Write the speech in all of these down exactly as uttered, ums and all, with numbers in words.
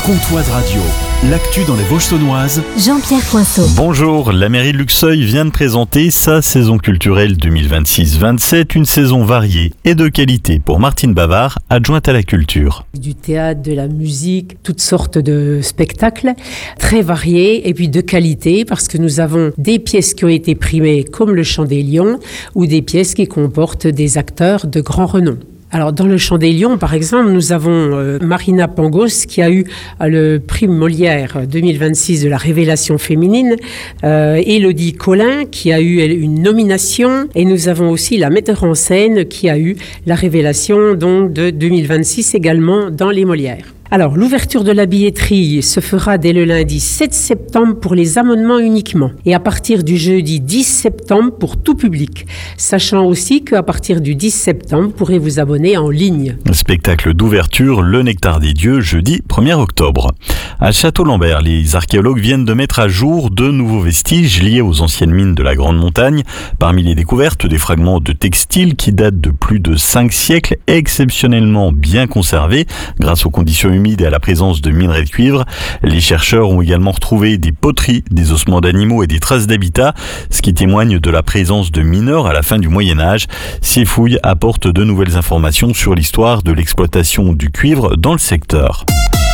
Comtoise Radio, l'actu dans les Vosges saunoises. Jean-Pierre Poinceau. Bonjour, la mairie de Luxeuil vient de présenter sa saison culturelle deux mille vingt-six vingt-sept, une saison variée et de qualité pour Martine Bavard, adjointe à la culture. Du théâtre, de la musique, toutes sortes de spectacles très variés et puis de qualité parce que nous avons des pièces qui ont été primées comme le Chant des Lions ou des pièces qui comportent des acteurs de grand renom. Alors, dans le Chant des Lions, par exemple, nous avons euh, Marina Pangos qui a eu euh, le prix Molière deux mille vingt-six de la révélation féminine, euh, Élodie Collin qui a eu une nomination, et nous avons aussi la metteur en scène qui a eu la révélation donc, de deux mille vingt-six également dans les Molières. Alors, l'ouverture de la billetterie se fera dès le lundi sept septembre pour les abonnements uniquement et à partir du jeudi dix septembre pour tout public, sachant aussi qu'à partir du dix septembre, vous pourrez vous abonner en ligne. Spectacle d'ouverture, le Nectar des Dieux, jeudi premier octobre. À Château-Lambert, les archéologues viennent de mettre à jour de nouveaux vestiges liés aux anciennes mines de la Grande Montagne. Parmi les découvertes, des fragments de textiles qui datent de plus de cinq siècles, exceptionnellement bien conservés grâce aux conditions humides et à la présence de minerais de cuivre. Les chercheurs ont également retrouvé des poteries, des ossements d'animaux et des traces d'habitat, ce qui témoigne de la présence de mineurs à la fin du Moyen-Âge. Ces fouilles apportent de nouvelles informations sur l'histoire de l'exploitation du cuivre dans le secteur.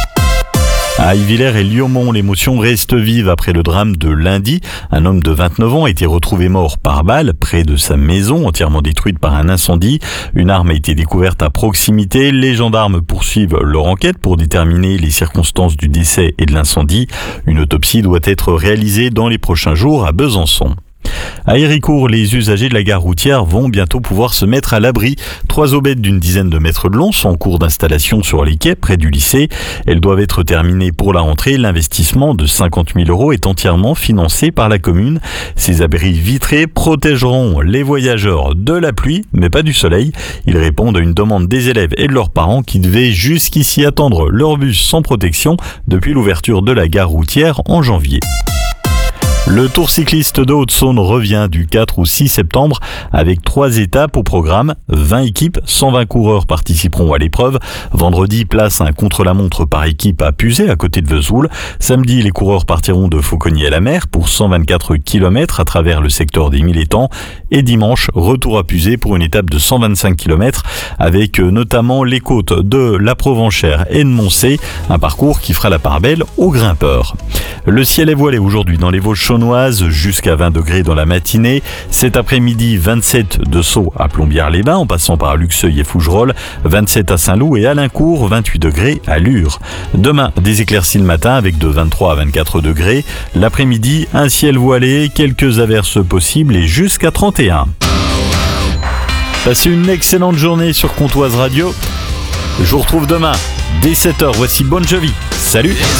À Ivillers et Liaumont, l'émotion reste vive après le drame de lundi. Un homme de vingt-neuf ans a été retrouvé mort par balle près de sa maison, entièrement détruite par un incendie. Une arme a été découverte à proximité. Les gendarmes poursuivent leur enquête pour déterminer les circonstances du décès et de l'incendie. Une autopsie doit être réalisée dans les prochains jours à Besançon. À Héricourt, les usagers de la gare routière vont bientôt pouvoir se mettre à l'abri. Trois aubettes d'une dizaine de mètres de long sont en cours d'installation sur les quais près du lycée. Elles doivent être terminées pour la rentrée. L'investissement de cinquante mille euros est entièrement financé par la commune. Ces abris vitrés protégeront les voyageurs de la pluie, mais pas du soleil. Ils répondent à une demande des élèves et de leurs parents qui devaient jusqu'ici attendre leur bus sans protection depuis l'ouverture de la gare routière en janvier. Le Tour cycliste de Haute-Saône revient du quatre au six septembre avec trois étapes au programme. vingt équipes, cent vingt coureurs participeront à l'épreuve. Vendredi, place un contre-la-montre par équipe à Puzet, à côté de Vesoul. Samedi, les coureurs partiront de Fauconnier-à-la-Mer pour cent vingt-quatre kilomètres à travers le secteur des Mille Étangs. Et dimanche, retour à Puzet pour une étape de cent vingt-cinq kilomètres avec notamment les côtes de la Provenchère et de Moncey. Un parcours qui fera la part belle aux grimpeurs. Le ciel est voilé aujourd'hui dans les Vosges saunoises, jusqu'à vingt degrés dans la matinée. Cet après-midi, vingt-sept de Sceaux à Plombières-les-Bains, en passant par Luxeuil et Fougerolles, vingt-sept à Saint-Loup et à Alincourt, vingt-huit degrés à Lure. Demain, des éclaircies le matin avec de vingt-trois à vingt-quatre degrés. L'après-midi, un ciel voilé, quelques averses possibles et jusqu'à trente et un. Passez une excellente journée sur Comtoise Radio. Je vous retrouve demain dès sept heures. Voici Bon Jovi. Salut!